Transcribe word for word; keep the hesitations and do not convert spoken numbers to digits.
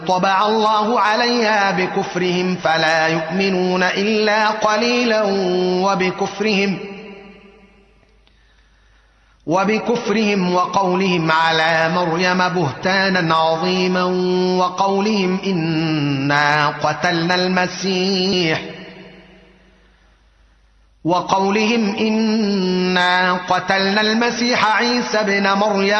طبع الله عليها بكفرهم فلا يؤمنون إلا قليلا وبكفرهم وبكفرهم وقولهم على مريم بهتانا عظيما وقولهم إنا قتلنا المسيح وقولهم إنا قتلنا المسيح عيسى ابن مريم